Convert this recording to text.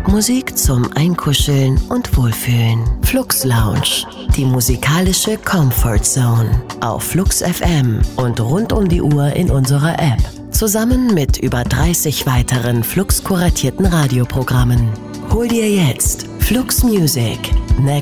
Musik zum Einkuscheln und Wohlfühlen. Flux Lounge, die musikalische Comfort Zone. Auf Flux FM und rund um die Uhr in unserer App. Zusammen mit über 30 weiteren Flux-kuratierten Radioprogrammen. Hol dir jetzt Flux Music.